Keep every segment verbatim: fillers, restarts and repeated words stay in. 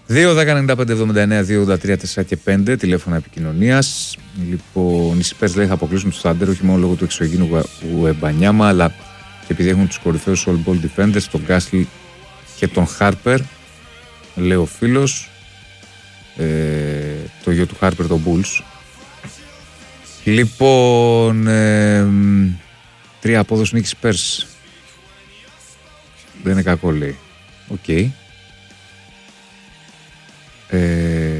δύο δέκα ενενήντα πέντε εβδομήντα εννέα δύο ογδόντα τρία τέσσερα και πέντε τηλέφωνα επικοινωνίας. Λοιπόν, οι Spurs λέει θα αποκλείσουν τους Thunder όχι μόνο λόγω του εξωγήινου Ουεμπανιάμα, αλλά και επειδή έχουν τους κορυφαίους all ball defenders, τον Gasly και τον Harper. Λέει ο φίλος, ε, το γιο του Harper, τον Bulls. Λοιπόν, ε, τρία απόδοση νίκη Spurs. Δεν είναι κακό, λέει. Οκ. Okay. Ε,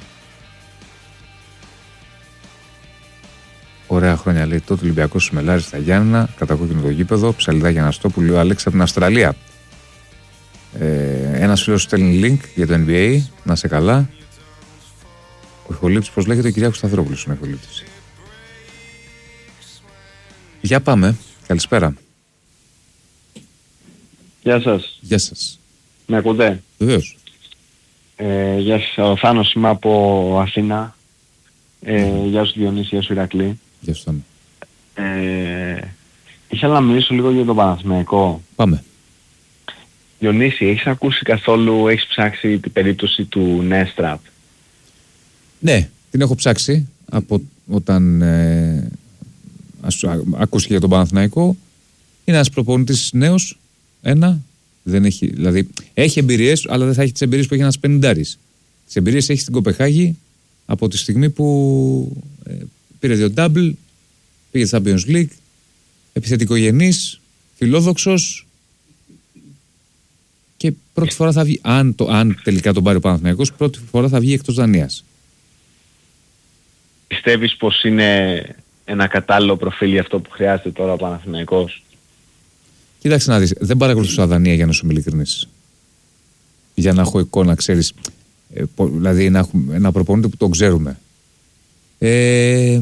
ωραία χρόνια, λέει. Τότε Ολυμπιακός Σιμελάρης στα Γιάννενα, κατακόκκινο το γήπεδο, ψαλιδάκια Αναστόπουλου, ο Αλέξα από την Αυστραλία. Ε, ένας φίλος στέλνει link για το N B A, να σε καλά. Ο ηχολήπτης, πώς λέγεται, ο Κυριάκος Σταθρόπουλος είναι ο ηχολήπτης. Για πάμε, καλησπέρα. Γεια σας. Γεια σας. Με ακούτε? Βεβαίως. Ε, γεια σας, ο Θάνος είμαι από Αθήνα. Ε, mm. Γεια σου Διονύση, γεια σου Ηρακλή. Γεια σου Θάνο. Ε, ήθελα να μιλήσω λίγο για τον Παναθηναϊκό. Πάμε. Διονύση, έχεις ακούσει καθόλου, έχεις ψάξει την περίπτωση του Νέστραπ? Ναι, την έχω ψάξει από όταν ε, ας, α, ακούστηκε για τον Παναθηναϊκό. Είναι ένας προπονητής νέος, ένα, δεν έχει, δηλαδή έχει εμπειρίες, αλλά δεν θα έχει τις εμπειρίες που έχει ένας πενηντάρης. Τις εμπειρίες έχει στην Κοπεχάγη από τη στιγμή που ε, πήρε δύο double, πήγε Champions League, επιθετικογενής, φιλόδοξος και πρώτη φορά θα βγει, αν, το, αν τελικά τον πάρει ο Παναθηναϊκός, πρώτη φορά θα βγει εκτός Δανίας. Πιστεύεις πως είναι ένα κατάλληλο προφίλ για αυτό που χρειάζεται τώρα ο Παναθηναϊκός? Κοίταξε να δεις, δεν παρακολουθούσα Δανία για να σου είμαι ειλικρινής. Για να έχω εικόνα, ξέρεις, ε, δηλαδή να έχουμε ένα προπονητή που τον ξέρουμε. Ε,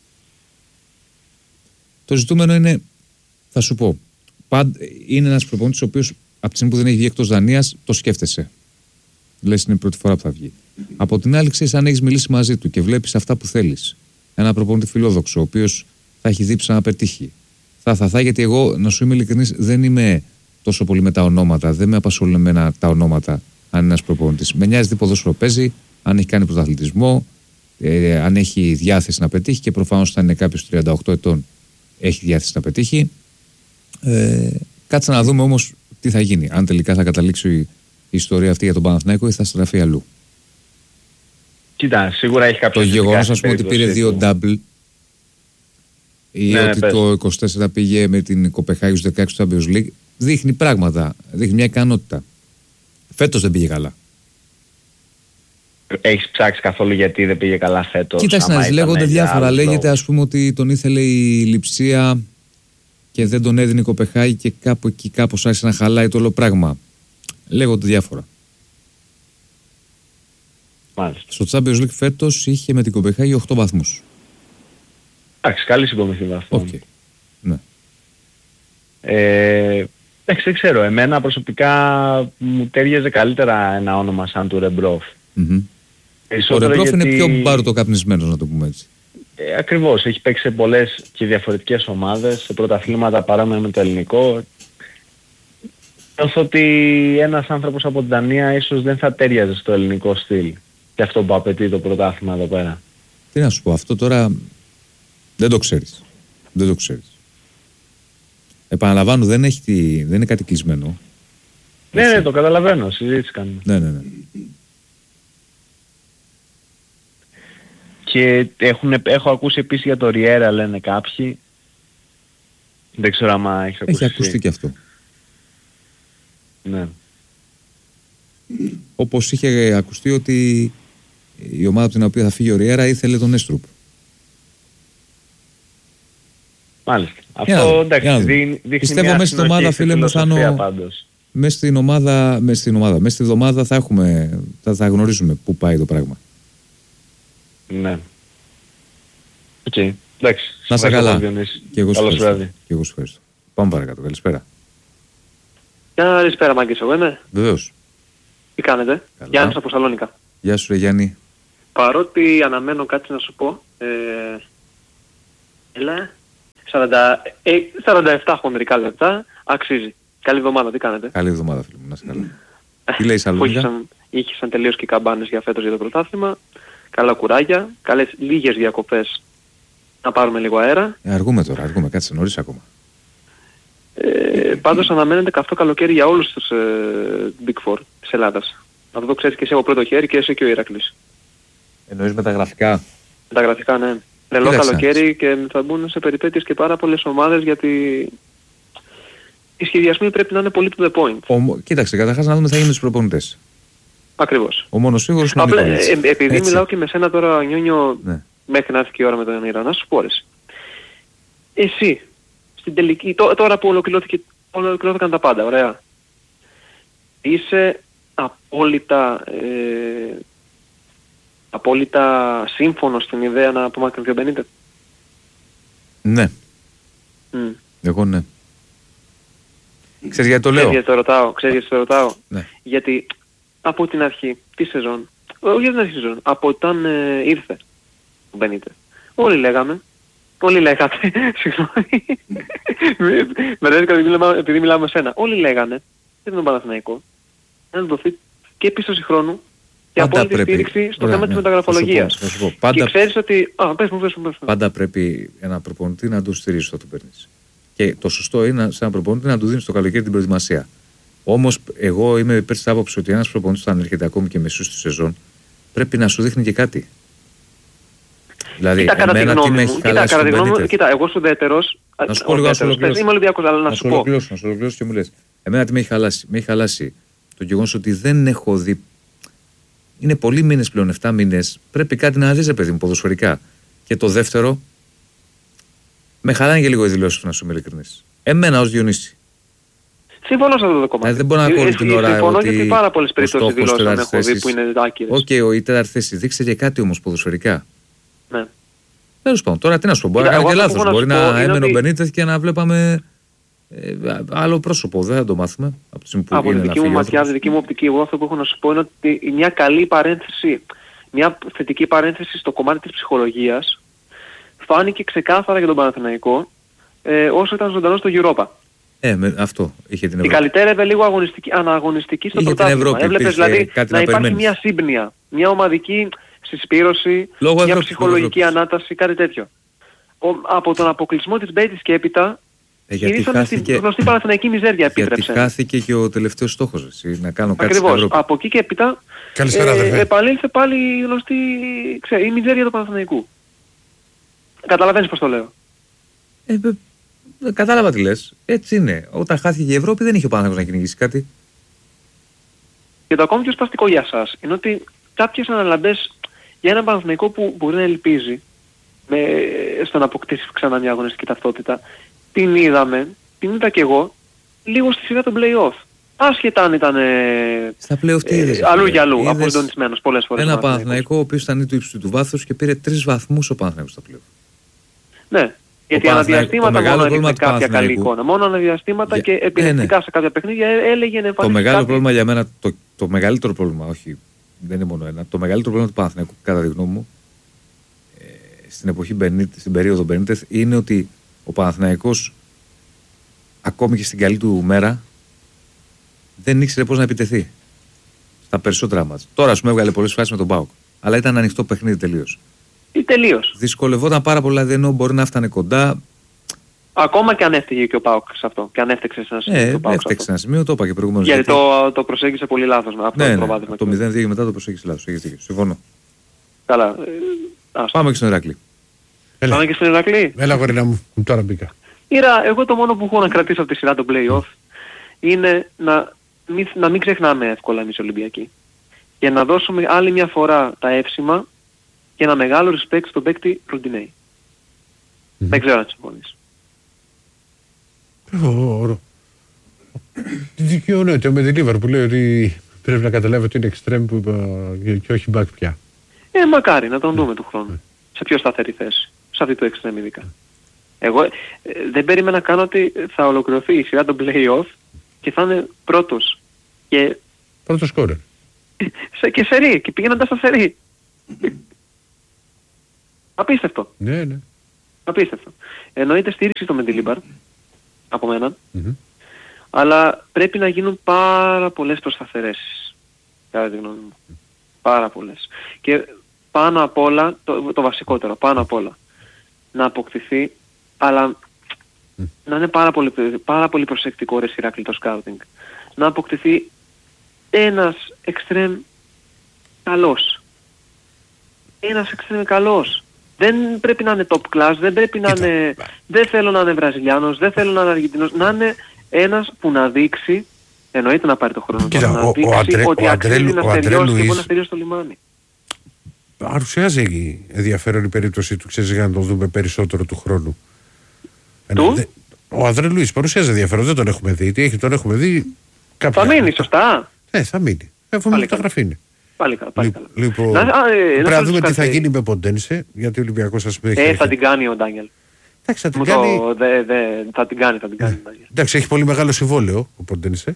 το ζητούμενο είναι, θα σου πω, πάντ, είναι ένας προπονητής ο οποίος από τη στιγμή που δεν έχει βγει εκτός Δανίας, το σκέφτεσαι. Λες είναι η πρώτη φορά που θα βγει. Από την άλλη, ξέρεις, αν έχεις μιλήσει μαζί του και βλέπεις αυτά που θέλεις, ένα προπονητή φιλόδοξο, ο οποίος θα έχει δείξει να πετύχει. Θα, θα, θα, γιατί εγώ, να σου είμαι ειλικρινής, δεν είμαι τόσο πολύ με τα ονόματα, δεν με απασχολούν εμένα τα ονόματα, αν είναι ένας προπονητής. Με νοιάζει τι ποδόσφαιρο παίζει, αν έχει κάνει πρωταθλητισμό, ε, αν έχει διάθεση να πετύχει και προφανώς θα είναι κάποιος τριάντα οκτώ ετών, έχει διάθεση να πετύχει. Ε, κάτσε να δούμε όμως τι θα γίνει, αν τελικά θα καταλήξει η ιστορία αυτή για τον Παναθηναϊκό ή θα στραφεί αλλού. Κοίτα, σίγουρα έχει κάποιο. Το γεγονός, ας πούμε, ότι πήρε δύο double ή ναι, ότι ναι, το είκοσι τέσσερα πήγε με την Κοπεχάγη στους δεκαέξι του Champions League, δείχνει πράγματα, δείχνει μια ικανότητα. Φέτος δεν πήγε καλά. Έχεις ψάξει καθόλου γιατί δεν πήγε καλά φέτος? Κοίταξε να δεις, λέγονται διάφορα. Λέγεται, ας πούμε, ότι τον ήθελε η Λειψία και δεν τον έδινε η Κοπεχάγη και κάπου εκεί κάπως άρχισε να χαλάει το όλο πράγμα. Λέγονται διάφορα. Μάλιστα. Στο Champions League φέτος είχε με την Κοπεχάγη οκτώ βαθμούς. Εντάξει, καλή συγκομιση βαθμών. Okay. Ναι. Ε, εντάξει, δεν ξέρω. Εμένα προσωπικά μου τέριαζε καλύτερα ένα όνομα σαν του Ρεμπρόφ. Mm-hmm. Ο Ρεμπρόφ γιατί... είναι πιο μπάροτοκαπνισμένος, να το πούμε έτσι. Ε, ακριβώς. Έχει παίξει σε πολλές και διαφορετικές ομάδες, σε πρωταθλήματα παρόμοια με το ελληνικό. Νιώθω ότι ένας άνθρωπος από την Δανία ίσως δεν θα τέριαζε στο ελληνικό στυλ. Και αυτό που απαιτεί το πρωτάθλημα εδώ πέρα. Τι να σου πω, αυτό τώρα δεν το ξέρεις. Δεν το ξέρεις. Επαναλαμβάνω, δεν, έχει τη... δεν είναι κάτι κλεισμένο. Ναι, ναι, το καταλαβαίνω. Συζήτηση κάνουμε. Ναι, ναι, ναι. Και έχουν, έχω ακούσει επίσης για το Ριέρα, λένε κάποιοι. Δεν ξέρω άμα έχεις ακούσει. Έχει ακουστεί και αυτό. Ναι. Όπως είχε ακουστεί ότι η ομάδα από την οποία θα φύγει ο Ριέρα ήθελε τον Έστρουπ. Μάλιστα. Αυτό εντάξει, δείχνει πιστεύω μέσα στην ομάδα, φίλε μου, θα μέσα στην ομάδα, μέσα στην ομάδα, μέσα στη εβδομάδα θα έχουμε, θα, θα γνωρίζουμε πού πάει το πράγμα. Ναι. Οκ. Okay. Εντάξει. Να σε καλά. Και εγώ σου ευχαριστώ. Πάμε παρακάτω. Καλησπέρα. Καλησπέρα, Μάγκης, εγώ είμαι. Βεβαίως. Τι κάνετε? Καλά. Γιάννης από Σαλόνικα. Γεια σου, ρε Γιάννη. Παρότι αναμένω κάτι να σου πω, ε, έλα, σαράντα, ε, σαράντα επτά έχω μερικά λεπτά, αξίζει. Καλή εβδομάδα, τι κάνετε? Καλή εβδομάδα, φίλε μου, να είσαι καλά. Τι λέει η Σαλόνικα? ήχησαν τελείως και οι καμπάνες για φέτος για το πρωτάθλημα. Καλά κουράγια, καλές λίγες διακοπές να πάρουμε λίγο αέρα. Ε, αργούμε τώρα, αργούμε, κάτσε νωρίς ακόμα. Ε, πάντως αναμένεται καυτό καλοκαίρι για όλους τους ε, Big Four της Ελλάδας. Αυτό το ξέρεις και εσύ από πρώτο χέρι και εσύ και ο Ηρακλής. Εννοείς με τα γραφικά. Με τα γραφικά, ναι. Τρελό καλοκαίρι και θα μπουν σε περιπέτειες και πάρα πολλές ομάδες γιατί οι σχεδιασμοί πρέπει να είναι πολύ to the point. Ο, κοίταξε, καταρχάς να δούμε τι θα γίνει με τους προπονητές. Ακριβώς. Ο μόνος σίγουρος είναι ο Απλά, Νικόλης. ε, επειδή Έτσι. μιλάω και με σένα τώρα, Νιόνιο, Ναι. μέχρι να έρθει και η ώρα με τον Ηρα, να σου πω ρε. Εσύ, στην τελική, τω- τώρα που ολοκληρώθηκε, ολοκληρώθηκαν τα πάντα, ωραία. Είσαι απόλυτα, ε, απόλυτα σύμφωνος στην ιδέα να απομακρυνθεί ο Μπενίτες. Ναι, Mm. εγώ ναι. Ξέρεις γιατί το Ξέρεις λέω. γιατί το ρωτάω, ξέρεις γιατί το ρωτάω. Ναι. Γιατί από την αρχή τη σεζόν, όχι για την αρχή της σεζόν, από όταν ε, ήρθε ο Μπενίτες, όλοι λέγαμε, όλοι λέγατε, συγγνώμη, με ρέζει επειδή μιλάμε, επειδή μιλάμε με σένα, όλοι λέγανε, δεν τον Παναθηναϊκό, να δοθεί και πίστοση χρόνου και Πάντα απόλυτη πρέπει. στήριξη στο Ωραία, θέμα ναι. της μεταγραφολογίας. Θα σου πω, θα σου πω. Και Πάντα, ξέρεις ότι, α, πες μου, πες μου, πες μου. πάντα πρέπει ένα προπονητή να του στηρίζει όταν του παίρνεις. Και το σωστό είναι σε ένα προπονητή να του δίνει το καλοκαίρι την προετοιμασία. Όμως, εγώ είμαι υπέρ της άποψης ότι ένας προπονητής, όταν έρχεται ακόμη και μεσούς στη σεζόν, πρέπει να σου δείχνει και κάτι. Δηλαδή, Κοίτα, κατά τη εμένα τι γνώμη με μου, έχει κοίτα, χαλάσει κατά τη τον γνώμη μου, Μπενίτες. κοίτα, εγώ σου δεύτερος, Να σου πω λίγο, να σου ολοκληρώσω. είμαι Ολυμπιακός, αλλά να Να σου σου πω. ολοκληρώσω, να σου ολοκληρώσω και μου λες. Εμένα τι με έχει χαλάσει. Με έχει χαλάσει το γεγονός ότι δεν έχω δει. Είναι πολλοί μήνες πλέον, επτά μήνες. Πρέπει κάτι να δεις, ρε παιδί μου, ποδοσφαιρικά. Και το δεύτερο, με χαλάνε και λίγο οι δηλώσεις του, να σου είμαι ειλικρινής. Εμένα ως Διονύση. Συμφωνώ σε αυτό το κομμάτι. Δηλαδή, δεν μπορώ να ακούω όλη την ώρα Συμφωνώ ότι γιατί πάρα πολλές ο περιπτώσεις στόχος δηλώσεων τέταρτης έχω δει θέσης- που είναι άκυρες. Οκ, okay, η τέταρτη θέση. Δείξε και κάτι όμως ποδοσφαιρικά. Ναι. Τέλος πάντων, τώρα τι να σου πω. Μπορεί να Κοίτα, κάνω και εγώ αυτό που λάθος. έχω να Μπορεί σου πω να είναι έμενε ο ότι- Μπενίτες και να βλέπαμε ε, άλλο πρόσωπο. Δεν θα το μάθουμε. Από τη στιγμή που Από τη είναι δική να μου φύγει ο ματιά, τη άνθρωπος. δική μου οπτική, εγώ αυτό που έχω να σου πω είναι ότι μια καλή παρένθεση, μια θετική παρένθεση στο κομμάτι της ψυχολογίας φάνηκε ξεκάθαρα για τον Παναθηναϊκό ε, όσο ήταν ζωντανός στο Europa. Ε, με, αυτό είχε την Η Ευρώπη. καλυτέρευε λίγο αγωνιστική, αναγωνιστική στο Είχε την πρωτάθλημα. Ευρώπη, Έβλεπες υπήρχε δηλαδή κάτι να να υπάρχει περιμένεις. μια σύμπνοια, μια ομαδική συσπήρωση, Λόγω μια Ευρώπης, ψυχολογική λόγω Ευρώπης. ανάταση, κάτι τέτοιο. Ο, από τον αποκλεισμό της Μπέιτης και έπειτα Ε, γιατί γυρίσαμε στην χάθηκε, γνωστή παναθηναϊκή μιζέρια, γιατί επίτρεψε. χάθηκε και ο τελευταίος στόχος. Εσύ, να κάνω κάτι στην Ακριβώς. Ευρώπη. Από εκεί και έπειτα Καλησπέρα, αδερφέ. επανήλθε πάλι η γνωστή, ξέρει, η μιζέρια του Παναθηναϊκού. Καταλαβαίνεις πώς το λέω. Ε, ε, ε, κατάλαβα τι λες. Έτσι είναι. Όταν χάθηκε η Ευρώπη δεν είχε ο Παναθηναϊκός να κυνηγήσει κάτι. Και το ακόμη πιο σπαστικό για σας είναι ότι κάποιες αναλαμπές για έναν Παναθηναϊκό που μπορεί να ελπίζει με, στο να αποκτήσει ξανά μια αγωνιστική ταυτότητα, την είδαμε, την είδα και εγώ, λίγο στη σειρά των play-off. Άσχετα αν ήταν ε, Στα πλέον τι είδες. ε, αλλού για αλλού, Είδες αποσυντονισμένος πολλές φορές. Ένα ο Παναθηναϊκός. Παναθηναϊκό ο οποίος ήταν του ύψου του βάθους και πήρε τρεις βαθμούς ο Παναθηναϊκός στα πλέον. Ναι. Γιατί Παναθηναϊκό- αναδιαστήματα το μεγάλο μόνο πρόβλημα έδειξε του κάποια καλή Παναθηναϊκού- εικόνα. Μόνο αναδιαστήματα Για- και ναι, επιλεκτικά ναι. σε κάποια παιχνίδια ε, έλεγε να Το εμφανίσει μεγάλο κάτι. πρόβλημα για μένα, το, το μεγαλύτερο πρόβλημα, όχι, δεν είναι μόνο ένα, το μεγαλύτερο πρόβλημα του Παναθηναϊκού, κατά τη γνώμη μου, ε, στην εποχή Μπενίτες, στην περίοδο Μπενίτες, είναι ότι ο Παναθηναϊκός, ακόμη και στην καλή του μέρα, δεν ήξερε πώς να επιτεθεί στα περισσότερα μάτς. Τώρα, ας πούμε, έβγαλε πολλές φάσεις με τον ΠΑΟΚ, αλλά ήταν ανοιχτό παιχνίδι τελείως. Ή τελείως. Δυσκολευόταν πάρα πολλά, δηλαδή ενώ μπορεί να φτάνε κοντά. Ακόμα και αν έφταιγε και ο ΠΑΟΚ σε αυτό. Και αν έφταξε σε ένα σημείο Ε, ο ΠΑΟΚ σε έφταξε αυτό. ένα σημείο, το είπα και προηγουμένως. Γιατί το, το προσέγγισε πολύ λάθος με αυτό Ναι, το ναι, προβάδισμα. το μηδέν δύο και μετά το προσέγγισε λάθος. Έχεις δίκιο. Συμφωνώ. Καλά. Ε, άστο. Πάμε και στον Ηράκλη. Έλα. Πάμε και στην Ηρακλή. Έλα, γορίνα μου, τώρα μπήκα. Ήρα, εγώ το μόνο που έχω να κρατήσω από τη σειρά των play-off είναι να μην, να μην ξεχνάμε εύκολα εμείς οι Ολυμπιακοί. Και να δώσουμε άλλη μια φορά τα εύσημα και ένα μεγάλο respect στον παίκτη Ροντινέη. Δεν ξέρω αν συμφωνείς. Ωρο. Τι δικαιώνεται με τη Λίβαρ που λέει ότι πρέπει να καταλάβει ότι είναι extreme που είπα και όχι back πια. Ε, μακάρι να τον δούμε του χρόνου. Σε πιο σταθερή θέση. Σε αυτή του extreme ειδικά. Εγώ ε, δεν περίμενα καν ότι θα ολοκληρωθεί η σειρά των play-off και θα είναι πρώτος. Και, Πρώτο σκόρερ. σε, και σερί. Και πήγαιναν τα στα σερί. Απίστευτο. Ναι, ναι. Απίστευτο. Εννοείται στήριξη στο Μεντιλίμπαρ από μένα. Μμμ. Αλλά πρέπει να γίνουν πάρα πολλές προσταθερέσεις. κατά τη γνώμη μου. Πάρα πολλές. Και πάνω απ' όλα, το, το βασικότερο, πάνω απ' όλα, να αποκτηθεί, αλλά mm. να είναι πάρα πολύ, πάρα πολύ προσεκτικό ρε Ηράκλη το σκάουτινγκ. Να αποκτηθεί ένας εξτρέμ καλός. Ένας εξτρέμ καλός. Δεν πρέπει να είναι top class, δεν πρέπει να είναι... Δεν θέλω να είναι Βραζιλιάνος, δεν θέλω να είναι Αργεντινός, να είναι ένας που να δείξει, εννοείται να πάρει το χρόνο του, να ο, δείξει ο Αντρέ, ότι ο αξίζει Αντρέ, να ο τελειώσει και μπορεί να τελειώσει στο λιμάνι. Παρουσιάζει ενδιαφέρον η περίπτωση του, ξέρεις, για να τον δούμε περισσότερο του χρόνου. Του? Δε, ο Αντρέ Λουίς παρουσιάζει ενδιαφέρον, δεν τον έχουμε δει. Τι έχει, τον έχουμε δει κάποια... Θα μείνει, σωστά. Ναι, θα μείνει. Αφού με μεταγραφή είναι. Πάλι καλά, πάλι καλά. Λοιπόν, να, α, ε, πρέπει να δούμε τι θα κάτι. γίνει με Ποντένσε, γιατί ο Ολυμπιακός ας πούμε... Ε, έχει... θα την κάνει ο Ντάνιελ. Εντάξει, θα την Μου κάνει... το, δε, δε, θα την κάνει, θα την κάνει. Ε, εντάξει, έχει πολύ μεγάλο συμβόλαιο ο Ποντένσε.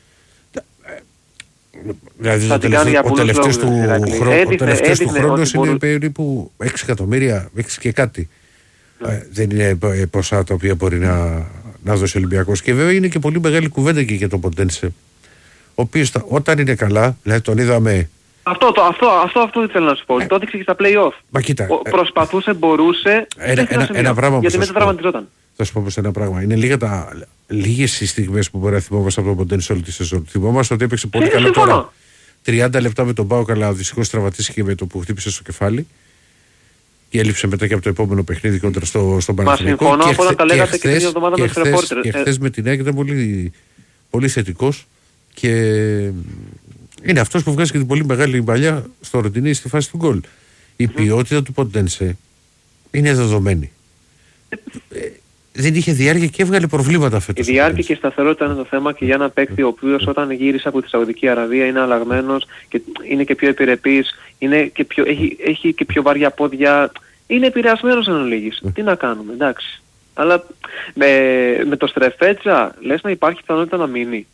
Δηλαδή ο τελευταίος του, χρό... έδειχνε, του χρόνος είναι μπορού... περίπου έξι εκατομμύρια, έξι και κάτι. Ναι. Ε, δεν είναι ποσά τα οποία μπορεί να, να δώσει ο Ολυμπιακός. Και βέβαια είναι και πολύ μεγάλη κουβέντα και για τον Ποντένσε. Ο οποίος όταν είναι καλά, δηλαδή τον είδαμε... Αυτό, το, αυτό, αυτό, αυτό δεν θέλω να σου πω. Ε, το έδειξε και στα play-off. Μα κοίτα, ο, προσπαθούσε, μπορούσε, ένα, ένα, ένα πράγμα γιατί μετά τραυματιζόταν. Θα σου πω όμως ένα πράγμα. Είναι λίγα τα, λίγες οι στιγμές που μπορεί να θυμόμαστε από τον Ποντένσε όλη τη σεζόν. Θυμόμαστε ότι έπαιξε πολύ καλά τώρα. τριάντα λεπτά με τον Πάο, αλλά δυστυχώς τραυματίστηκε με το που χτύπησε στο κεφάλι. Και έλειψε μετά και από το επόμενο παιχνίδι κόντρα στο, στον Παναθηναϊκό. Μα συμφωνώ, από όταν τα λέγατε και την εβδομάδα με τους ρεπόρτερ. Και χθες με την ΑΕΚ ήταν πολύ, πολύ θετικός και είναι αυτός που βγάζει και την πολύ μεγάλη παλιά στο Ροντινί στη φάση του γκολ. Η mm. ποιότητα του Ποντένσε είναι δεδομένη. Ε, δεν είχε διάρκεια και έβγαλε προβλήματα φέτος. Η διάρκεια και η σταθερότητα είναι το θέμα και για ένα παίκτη ο οποίος όταν γύρισε από τη Σαουδική Αραβία είναι αλλαγμένος και είναι και πιο επιρρεπής, είναι και πιο, έχει, έχει και πιο βαριά πόδια, είναι επηρεασμένος εν ολίγης. Mm. Τι να κάνουμε, εντάξει. Αλλά με, με το Στρεφέτσα λες να υπάρχει πιθανότητα να μείνει.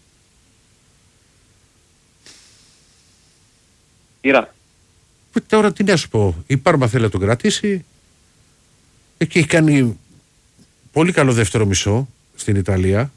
Ήρα. Τώρα τι να σου πω, η Πάρμα θέλει να τον κρατήσει και έχει κάνει πολύ καλό δεύτερο μισό στην Ιταλία.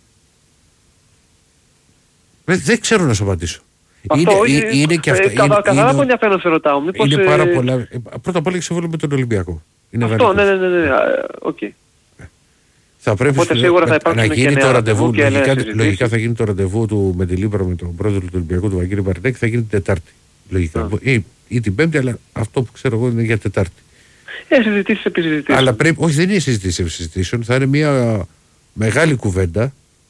Δεν, δεν ξέρω να σου απαντήσω. Αυτό είναι, είναι, είναι και αυτά. Καθαρά από ενδιαφέρον σε ρωτάω. Μήπως, είναι ε... πάρα πολλά. Πρώτα απ' όλα έχει συμβόλαιο με τον Ολυμπιακό. Είναι αυτό, ναι, ναι, ναι, ναι, οκ. Okay. Θα πρέπει Οπότε σίγουρα θα να γίνει το ραντεβού. Και λογικά, λογικά θα γίνει το ραντεβού του με τη Λίμπρα με τον πρόεδρο του Ολυμπιακού, του Βαγγέλη Μπαρντέκη, θα γίνει την Τετάρτη. Λογικά. Ή, ή την Πέμπτη, αλλά αυτό που ξέρω εγώ είναι για Τετάρτη. Ε, συζητήσεις επί συζητήσεων. Αλλά πρέπει, όχι, δεν είναι συζητήσεις επί συζητήσεων, θα είναι μια μεγάλη κουβέντα.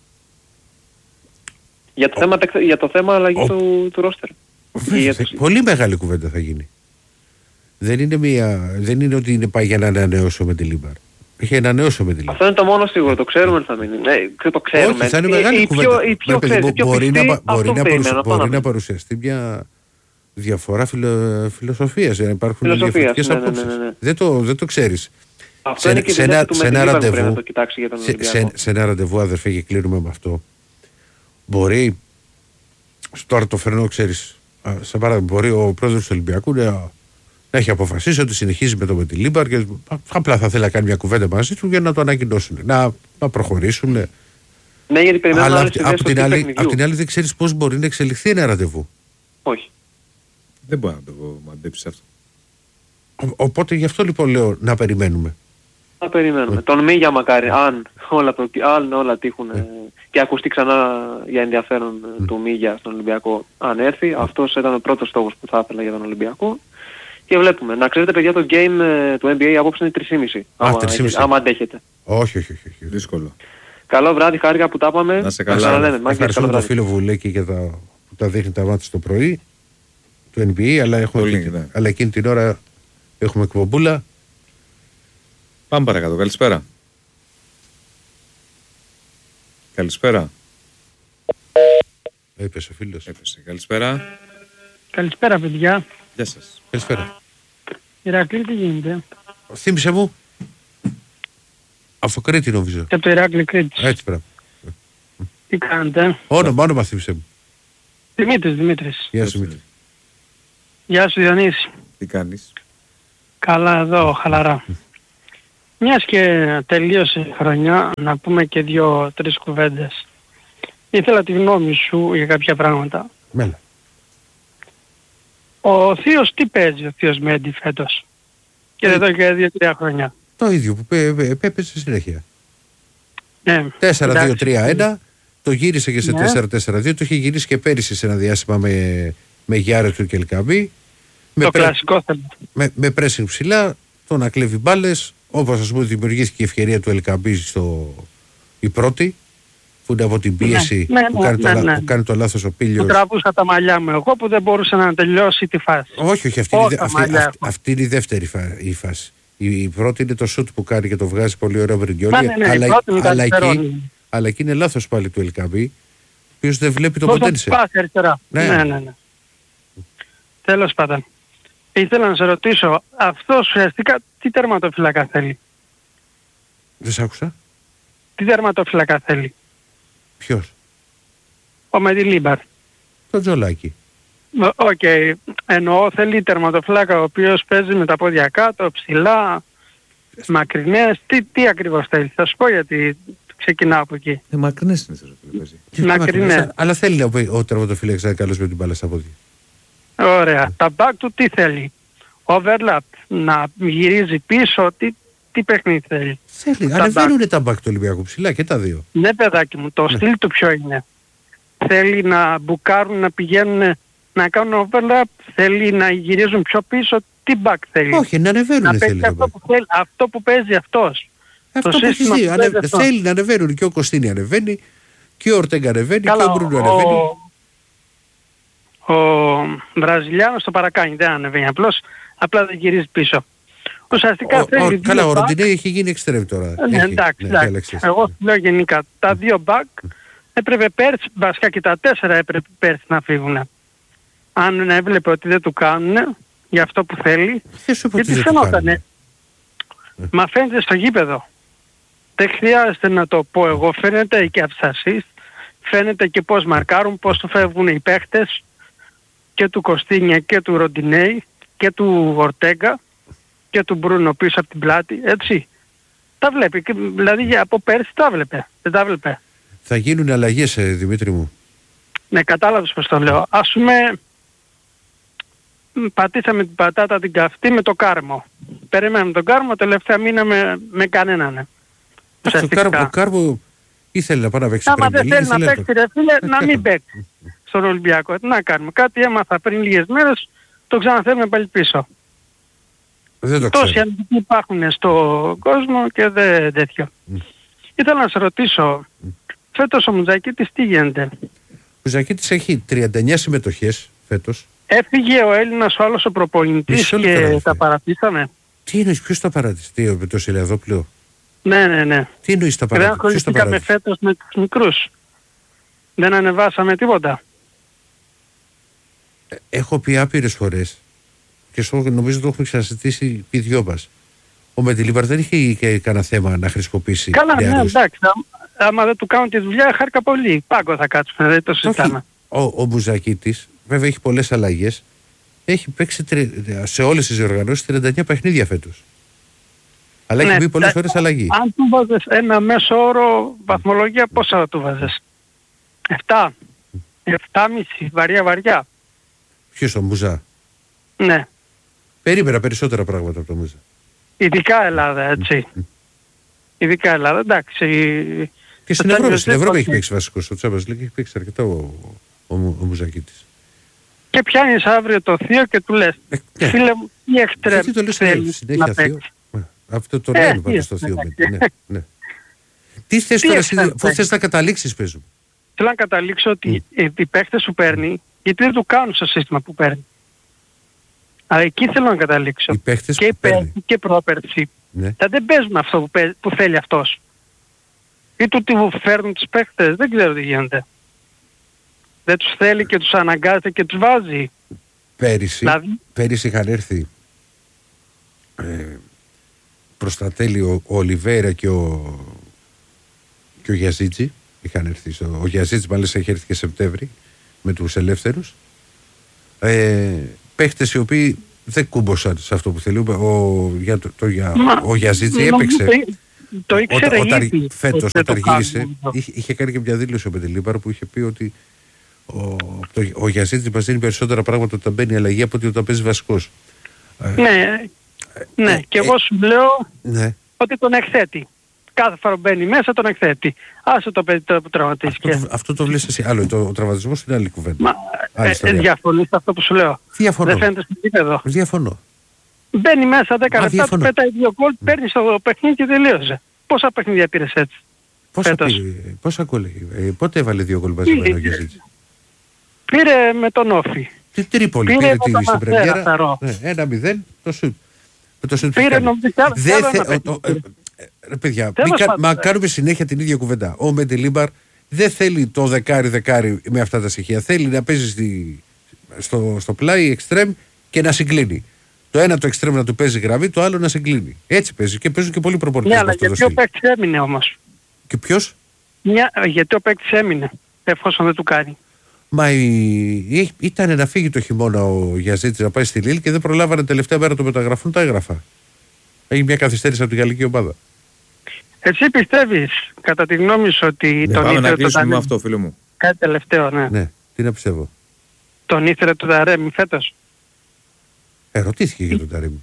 Για το, ο, θέμα, για το θέμα αλλαγή ο, του, του ρόστερ. Πολύ μεγάλη κουβέντα θα γίνει. Δεν είναι, μια, δεν είναι ότι είναι πάει για να ανανεώσω με τη Λίμπαρ. Έχει ανανεώσει με τη Λίμπαρ. Αυτό είναι το μόνο σίγουρο, το ξέρουμε ότι θα μείνει. Ναι, το ξέρουμε. Όχι, θα είναι μεγάλη η, κουβέντα. Η πιο, η πιο, η πιο μπορεί πιστή, να, μπορεί να, παρουσια, μπορεί να παρουσιαστεί μια διαφορά φιλο, φιλοσοφίας. Για να υπάρχουν διαφορετικές ναι, ναι, απόψεις. ναι, ναι, ναι. Δεν το, δεν το ξέρεις. Αυτό σε, είναι και σε, ένα, του σε, ένα ραντεβού, σε, σε, σε ένα ραντεβού, αδερφέ, και κλείνουμε με αυτό. Μπορεί, τώρα το φέρνω, ξέρεις, σε παράδειγμα, μπορεί ο πρόεδρος του Ολυμπιακού να, να έχει αποφασίσει ότι συνεχίζει με το με τη Λίμπαρ και απλά θα θέλει να κάνει μια κουβέντα μαζί του για να το ανακοινώσουν, να, να προχωρήσουν. Ναι, γιατί περιμένουμε άλλες ιδέες από την άλλη, απ' την άλλη δεν ξέρεις πώς μπορεί να εξελιχθεί ένα ραντεβού. Όχι. Δεν μπορεί να το μαντέψει αυτό. Ο, οπότε γι' αυτό λοιπόν λέω να περιμένουμε. Να περιμένουμε. Mm. Τον Μίγια μακάρι, αν όλα, το, αν όλα τύχουν mm. και ακουστεί ξανά για ενδιαφέρον mm. του Μίγια στον Ολυμπιακό, αν έρθει, mm. αυτός ήταν ο πρώτος στόχος που θα ήθελα για τον Ολυμπιακό. Και βλέπουμε. Να ξέρετε παιδιά, το game του N B A απόψε είναι τρεις και μισή. Άμα, άμα αντέχετε. Όχι, όχι, όχι, όχι. Δύσκολο. Καλό βράδυ, χάρηκα που τα είπαμε. Να σε καλά. Ευχαριστούμε τον φίλο Βουλέκη για τα, που τα δείχνει τα μάτια το πρωί του N B A, αλλά, έχουμε, Πολύ, ναι. αλλά εκείνη την ώρα έχουμε εκπομπούλα. Πάμε παρακάτω. Καλησπέρα. Καλησπέρα. Έπεσε ο φίλος. Έπεσε. Καλησπέρα. Καλησπέρα παιδιά. Γεια σας. Καλησπέρα. Ηρακλή, τι γίνεται? Θύμισε μου. Από Κρήτη νομίζω. Και από το Ηράκλειο Κρήτης. Έτσι πράγμα. Τι κάνετε? Όνομα, όνομα θύμισε μου. Δημήτρης, Δημήτρης. Γεια σου Δημήτρη. Γεια σου Διονύση. Τι κάνεις? Καλά εδώ, χαλαρά. Μιας και τελείωσε η χρονιά, να πούμε και δύο-τρεις κουβέντες. Ήθελα τη γνώμη σου για κάποια πράγματα. Μέλα. Ο Θείος τι παίζει ο Θείος Μέντι φέτος? Και εδώ και δύο τρία χρόνια. Το ίδιο που έπαιζε συνέχεια. Ναι, τέσσερα δύο τρία ένα, το γύρισε και σε ναι. τέσσερα τέσσερα δύο, το είχε γυρίσει και πέρυσι σε ένα διάστημα με, με Γιάρετου και Ελκαμπή. Το πρέ... κλασικό θέμα. Με, με πρέσινγκ ψηλά, το να κλέβει μπάλες, όπως ας πούμε δημιουργήθηκε η ευκαιρία του Ελκαμπή στο η πρώτη, που είναι από την πίεση ναι, ναι, που, κάνει ναι, το, ναι. που κάνει το λάθος ο Πίλιος. Που τραβούσα τα μαλλιά μου εγώ που δεν μπορούσα να τελειώσει τη φάση. Όχι, όχι, αυτή, αυτή, αυτή, αυτή, αυτή είναι η δεύτερη φα, η φάση. Η, η πρώτη είναι το σουτ που κάνει και το βγάζει πολύ ωραίο Μπριγκιόλι. Ναι, ναι, αλλά, αλλά, αλλά, εκεί, αλλά εκεί είναι λάθος πάλι του Ελκαμπή, ο οποίος δεν βλέπει το ποντένσε. Ναι, ναι, ναι. ναι. Τέλος πάντων. Ήθελα να σε ρωτήσω, αυτός ουσιαστικά τι τερματοφύλακα θέλει? Δεν σ' άκουσα. Τι τερματοφύλακα θέλει? Ποιος? Ο Μεντιλίμπαρ. Το Τζολάκι. Οκ. Okay. Εννοώ θέλει τερματοφύλακα ο οποίος παίζει με τα πόδια κάτω, ψηλά, μακρινές. Τι, τι ακριβώς θέλει? Θα σου πω γιατί ξεκινάω από εκεί. Ε, μακρινές είναι τερματοφύλακες. Μακρινές. Αλλά θέλει ο, ο τερματοφύλακας να είναι καλός με την μπάλα στα πόδια. Ωραία. Τα back του τι θέλει? Overlap, να γυρίζει πίσω, τι, τι παιχνίδι θέλει? Θέλει. Ανεβαίνουνε τα back του Ολυμπιακού ψηλά και τα δύο. Ναι παιδάκι μου, το ναι. στυλ του ποιο είναι? Θέλει να μπουκάρουν, να πηγαίνουν, να κάνουν overlap, θέλει να γυρίζουν πιο πίσω, τι back θέλει? Όχι, να ανεβαίνουνε να θέλει. Αυτό που, θέλει αυτό που παίζει αυτός. Αυτό το που έχεις δει. Ανε... Θέλει να ανεβαίνουν και ο Κωστίνη ανεβαίνει και ο Ορτέγκα ανεβαίνει. Καλά, και ο Μπρούνο ανεβαίνει. Ο, ο Βραζιλιάνος το παρακάνει, δεν ανεβαίνει απλώς, απλά δεν γυρίζει πίσω. Ουσιαστικά ο, θέλει ο, καλά, ο Ροντινέ έχει γίνει εξτρέμ τώρα. Ναι, έχει, εντάξει, ναι, εντάξει. Εγώ λέω γενικά, τα δύο back έπρεπε πέρσι, βασικά και τα τέσσερα έπρεπε πέρσι να φύγουν. Αν έβλεπε ότι δεν του κάνουν για αυτό που θέλει, γιατί φαινότανε. Μα φαίνεται στο γήπεδο. Δεν χρειάζεται να το πω εγώ, φαίνεται και από τις assist, φαίνεται και πώς μαρκάρουν, πώς του φεύγουν οι παίχτες και του Κωστίνια και του Ροντινέη και του Ορτέγκα και του Μπρούνο πίσω από την πλάτη, έτσι. Τα βλέπει, δηλαδή από πέρσι τα βλέπε, δεν τα βλέπε. Θα γίνουν αλλαγές, Δημήτρη μου. Ναι, κατάλαβες πώς το λέω. Ας πούμε, πατήσαμε την πατάτα την καυτή με το Κάρμο. Περιμέναμε τον Κάρμο, τελευταία μείναμε με κανέναν. Το Κάρμο, ο Κάρμο ήθελε να πάει να παίξει. Άμα δεν θέλει να παίξει, ρε φίλε, να μην παίξει στον Ολυμπιακό. Τι να κάνουμε, κάτι έμαθα πριν λίγες μέρες, το ξαναθέλουμε πάλι πίσω. Δεν το ξέρω. Τόσοι αντικοί υπάρχουν στον κόσμο και δεν τέτοιο. Mm. Ήθελα να σε ρωτήσω, mm. φέτος ο Μουτζακίτης τι γίνεται? Ο Μουτζακίτης έχει τριάντα εννιά συμμετοχές φέτος. Έφυγε ο Έλληνας ο άλλος ο προπονητής και έφυγε. Τα παρατήσαμε. Τι εννοείς, ποιος τα παράτησε? Τι, με το Σιλιαδόπουλο? Ναι, ναι, ναι. Τι εννοείς τα παράτησε? Δεν ασχοληθήκαμε φέτος με τους μικρούς. Δεν ανεβάσαμε τίποτα. Ε, έχω πει άπειρες φορές και στο, νομίζω το έχουμε ξανασυζητήσει οι δυο μας. Ο Μεντιλίμπαρ δεν είχε και κανένα θέμα να χρησιμοποιήσει. Καλά, ναι, εντάξει. Άμα δεν του κάνουν τη δουλειά, χάρηκα πολύ. Πάγκο θα κάτσουμε, δεν το συζητάμε. Ο, ο Μπουζακίτης, βέβαια έχει πολλές αλλαγές. Έχει παίξει τρι, σε όλες τις διοργανώσεις τριάντα εννιά παιχνίδια φέτος. Αλλά ναι, έχει μπει πολλές φορές αλλαγή. Αν του βάζεις ένα μέσο όρο βαθμολογία, πόσα θα του βάζεις? Εφτά. Εφτά μισή. Βαριά βαριά. Ποιος, τον Μπουζά? Ναι. Περίμενα περισσότερα πράγματα από τον Μπουζά. Ειδικά Ελλάδα, έτσι. Mm. Ειδικά Ελλάδα, εντάξει. Και στην Ευρώπη, στην Ευρώπη έχει παίξει βασικός. Ο Τσάμπας Λίγκ έχει παίξει αρκετά ο, ο, ο, ο Μουζακίτης. Και πιάνεις αύριο το θείο και του λες, ε, ναι. Φίλε μου, τι εξτρέμ τι το λες συνέχεια θείο? Αυτό το λέμε πάνω στο θείο. Ναι, ναι. Τι θες τώρα, πού θες να καταλήξεις, πες μου? Θέλω να καταλήξω ότι mm. οι παίχτες σου παίρνει, γιατί δεν του κάνουν στο σύστημα που παίρνει. Αλλά εκεί θέλω να καταλήξω. Οι παίχτες και που παίρνει. Και πρόπερση. Ναι. Θα δεν παίζουν αυτό που, παί, που θέλει αυτός. Ή του τι φέρνουν τους παίχτες, δεν ξέρω τι γίνεται. Δεν τους θέλει και τους αναγκάζεται και τους βάζει. Πέρυσι, δηλαδή... πέρυσι είχαν έρθει ε, προς τα τέλη ο, ο Ολιβέρα και ο, και ο Γιαζίτζι. Είχαν έρθει στο, ο Γιαζίτζι μάλιστα είχε έρθει και Σεπτέμβρη με τους ελεύθερους. Ε, παίχτες οι οποίοι δεν κούμποσαν σε αυτό που θέλουμε. Ο, για, το, το, για, Μα, ο Γιαζίτζι έπαιξε. Το, το ήξερε όταν, ήδη. Φέτος όταν γύρισε είχε, είχε κάνει και μια δήλωση ο Μεντιλίμπαρ που είχε πει ότι ο, το, ο Γιαζίτης μας δίνει περισσότερα πράγματα όταν μπαίνει αλλαγή από ότι όταν παίζει βασικός. Ναι, ε, ναι. Ε, και ε, εγώ σου λέω ναι. ότι τον εκθέτει. Κάθε φορά μπαίνει μέσα τον εκθέτει. Άσε το παιδί που τραυματίστηκε. Αυτό, αυτό το βλέπεις εσύ. Άλλο, το, ο τραυματισμός είναι άλλη κουβέντα. Ε, ε, διαφωνείς αυτό που σου λέω. Διαφωνώ. Δεν φαίνεται στο επίπεδο. Διαφωνώ. Μπαίνει μέσα δέκα λεπτά, του πέταει δύο γκολ, mm. παίρνει στο παιχνίδι και τελείωσε. Πόσα παιχνίδια πήρες έτσι? Πόσα, πήρε, πόσα γκολ, ε, πότε έβαλε δύο γκολ μαζί με τον Γιαζίτση? Πήρε με τον Όφη. Τι Τρίπολη πήρε, πήρε την πρεμιέρα. Ναι, ένα μηδέν το σουτ. Το σουτ πήρε νομίζω. Ρε παιδιά, κα, μα κάνουμε συνέχεια την ίδια κουβέντα. Ο Μεντελίμπαρ δεν θέλει το δεκάρι-δεκάρι με αυτά τα στοιχεία. Θέλει να παίζει στη, στο, στο πλάι εξτρέμ και να συγκλίνει. Το ένα το εξτρέμ να του παίζει γραμμή, το άλλο να συγκλίνει. Έτσι παίζει και παίζουν και πολλοί προπονητές. Ναι, αλλά γιατί ο παίκτης έμεινε όμως. Και ποιος? Μια, γιατί ο παίκτης έμεινε, εφόσον δεν του κάνει. Μα η, ήταν να φύγει το χειμώνα ο Γιαζίτης να πάει στη Λίλ και δεν προλάβανε τελευταία μέρα των μεταγραφών, τα έγραφα. Έγινε μια καθυστέρηση από την γαλλική ομάδα. Εσύ πιστεύεις, κατά τη γνώμη σου, ότι ναι, τον ήθελε ήθελε να κλείσουμε με αυτό, φίλο μου. Κάτι τελευταίο, ναι. Ναι, τι να πιστεύω. Τον ήθελε το Ταρέμι φέτος? Ερωτήθηκε για τον Ταρέμι.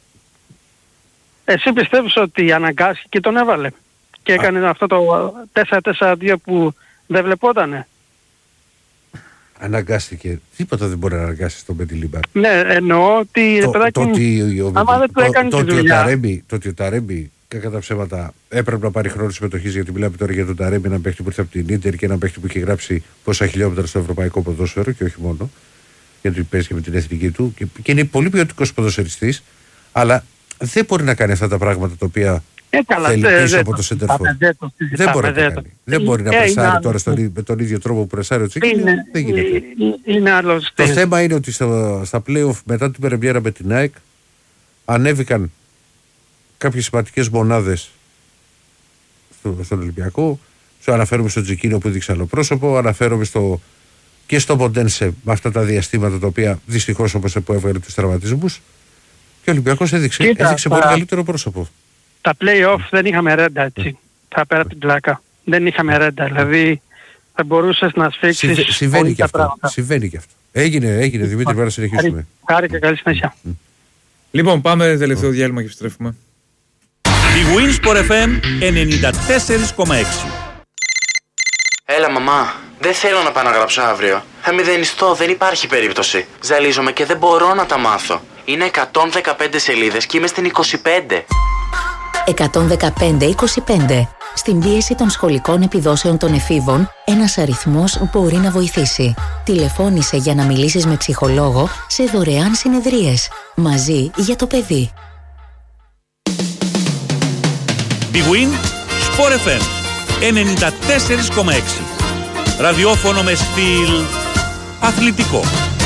Εσύ πιστεύεις ότι αναγκάστηκε και τον έβαλε και έκανε Α. αυτό το τέσσερα τέσσερα δύο που δεν βλεπότανε? Αναγκάστηκε. Τίποτα δεν μπορεί να αναγκάσει τον Μεντελίμπαρ. Ναι, εννοώ ότι... Το, παιδάκι, το, ότι ο, άμα δεν του έκανε το, τη δουλειά. Το ότι ο Ταρέμι, κακά τα ψέματα, έπρεπε να πάρει χρόνο συμμετοχής, γιατί μιλάμε τώρα για τον Ταρέμι, έναν παίχτη που ήρθε από την Ίντερ και έναν παίχτη που είχε γράψει πόσα χιλιόμετρα στο ευρωπαϊκό ποδόσφαιρο και όχι μόνο, γιατί παίζει και με την εθνική του και, και είναι πολύ ποιοτικός ποδοσφαιριστής, αλλά δεν μπορεί να κάνει αυτά τα πράγματα τα οποία Ε, καλά, θέλει δε, πίσω δε, από το σεντερφόρ. Δεν μπορεί να το κάνει. Δεν μπορεί να πρεσάρει τώρα στον, με τον ίδιο τρόπο που πρεσάρει ο Τσίκινο. Δεν γίνεται. Είναι άλλος. Το θέμα είναι ότι στα, στα play-off μετά την πρεμιέρα με την ΑΕΚ ανέβηκαν κάποιες σημαντικές μονάδες στο, στον Ολυμπιακό. Σου αναφέρομαι στον Τζικίνο που δείξε άλλο πρόσωπο, αναφέρομαι στο, και στο Ποντένσε με αυτά τα διαστήματα τα οποία δυστυχώς όπως που έβγαλε τους τραυματισμούς. Και ο Ολυμπιακός έδειξε, Κοίτα, έδειξε τα, πολύ καλύτερο πρόσωπο. Τα play-off δεν είχαμε ρέντα έτσι. Θα πέρα από την πλάκα. Δεν είχαμε ρέντα. Δηλαδή θα μπορούσες να σφίξεις. Συμβα, συμβαίνει και αυτό. Πράγματα. Συμβαίνει και αυτό. Έγινε, έγινε. Δημήτρη, πρέπει να συνεχίσουμε. Χάρη και καλή συνέχεια. Mm. Λοιπόν, πάμε τελευταίο διάλειμμα και επιστρέφουμε. Η Winsport εφ εμ ενενήντα τέσσερα κόμμα έξι. Έλα μαμά, δεν θέλω να πάω να γράψω αύριο. Θα μηδενιστώ, δεν υπάρχει περίπτωση. Ζαλίζομαι και δεν μπορώ να τα μάθω. Είναι εκατόν δεκαπέντε σελίδες και είμαι στην είκοσι πέντε. εκατόν δεκαπέντε είκοσι πέντε. Στην πίεση των σχολικών επιδόσεων των εφήβων, ένας αριθμός μπορεί να βοηθήσει. Τηλεφώνησε για να μιλήσεις με ψυχολόγο σε δωρεάν συνεδρίες. Μαζί για το παιδί. Big Win Sport εφ εμ ενενήντα τέσσερα κόμμα έξι. Ραδιόφωνο με στυλ αθλητικό.